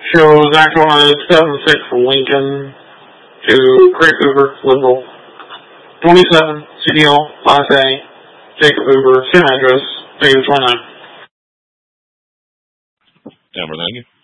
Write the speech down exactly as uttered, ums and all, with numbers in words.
Shows actualized seven six from Lincoln to Craig Hoover, Liberal. twenty-seven, C D L, Class A, Jacob Hoover, same address, Davis twenty-nine. Amber, thank you.